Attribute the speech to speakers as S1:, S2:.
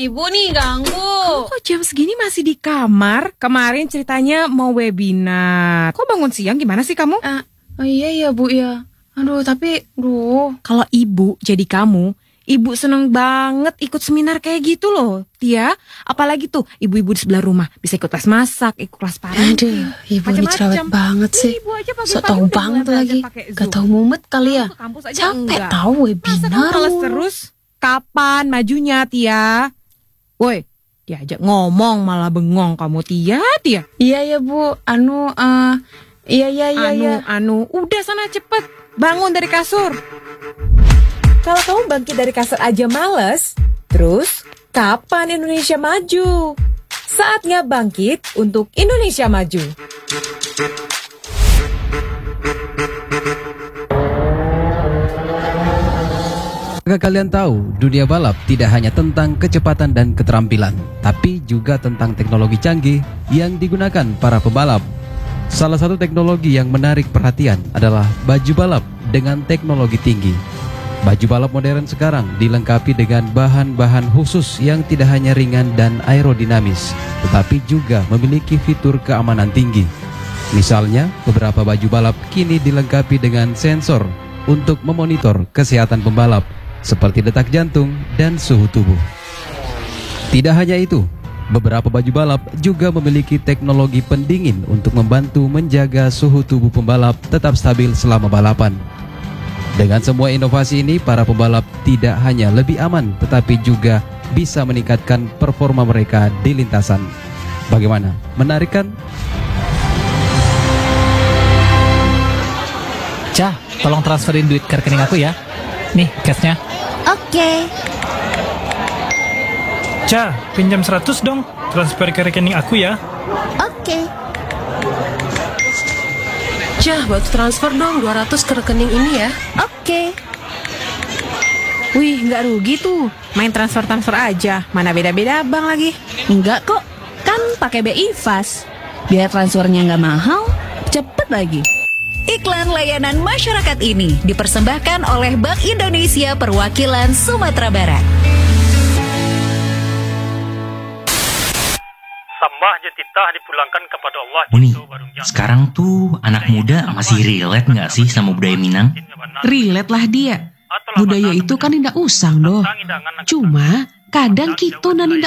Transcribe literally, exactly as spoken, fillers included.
S1: Ibu nih ganggu.
S2: Kamu kok jam segini masih di kamar? Kemarin ceritanya mau webinar. Kok bangun siang, gimana sih kamu?
S1: Uh, oh iya ya Bu ya. Aduh tapi, duh.
S2: Kalau ibu jadi kamu, ibu seneng banget ikut seminar kayak gitu loh, Tia. Apalagi tuh ibu-ibu di sebelah rumah bisa ikut kelas masak, ikut kelas parenting.
S1: Aduh, ibu ini cerewet banget sih. So tau banget lagi. Gak tau mumet kali ya. Capek tahu webinar.
S2: Masa kamu terus? Kapan majunya, Tia? Woi, diajak ngomong malah bengong kamu, Tia, Tia.
S1: Iya ya Bu, anu, uh, iya iya iya.
S2: Anu,
S1: ya.
S2: anu, udah sana cepet, bangun dari kasur. Kalau kamu bangkit dari kasur aja males, terus kapan Indonesia maju? Saatnya bangkit untuk Indonesia maju.
S3: Jika kalian tahu, dunia balap tidak hanya tentang kecepatan dan keterampilan, tapi juga tentang teknologi canggih yang digunakan para pembalap. Salah satu teknologi yang menarik perhatian adalah baju balap dengan teknologi tinggi. Baju balap modern sekarang dilengkapi dengan bahan-bahan khusus yang tidak hanya ringan dan aerodinamis, tetapi juga memiliki fitur keamanan tinggi. Misalnya, beberapa baju balap kini dilengkapi dengan sensor untuk memonitor kesehatan pembalap, seperti detak jantung dan suhu tubuh. Tidak hanya itu, beberapa baju balap juga memiliki teknologi pendingin untuk membantu menjaga suhu tubuh pembalap tetap stabil selama balapan. Dengan semua inovasi ini, para pembalap tidak hanya lebih aman, tetapi juga bisa meningkatkan performa mereka di lintasan. Bagaimana? Menarik kan?
S4: Cah, tolong transferin duit ke rekening aku ya. Nih, cashnya.
S5: Oke.
S6: Ca, pinjam seratus dong. Transfer ke rekening aku ya.
S5: Oke.
S7: Cah, bantu transfer dong dua ratus ke rekening ini ya.
S5: Oke.
S2: Wih, nggak rugi tuh. Main transfer-transfer aja. Mana beda-beda bank lagi.
S5: Enggak kok. Kan pakai B I Fast. Biar transfernya nggak mahal, cepet lagi.
S8: Iklan layanan masyarakat ini dipersembahkan oleh Bank Indonesia Perwakilan Sumatera Barat.
S6: Sambah jetitah dipulangkan kepada Allah.
S9: Uni, sekarang tuh anak muda masih relate nggak sih sama budaya Minang?
S7: Relate lah dia. Budaya itu kan tidak usang doh. Cuma kadang kita dan